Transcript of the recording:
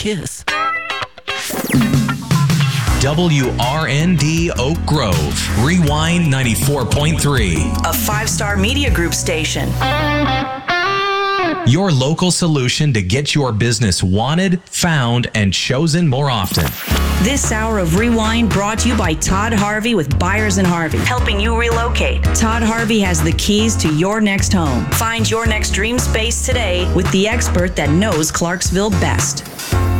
kiss. WRND Oak Grove, Rewind 94.3. A 5-star media group station. Your local solution to get your business wanted, found, and chosen more often. This hour of Rewind brought to you by Todd Harvey with Byers & Harvey, helping you relocate. Todd Harvey has the keys to your next home. Find your next dream space today with the expert that knows Clarksville best.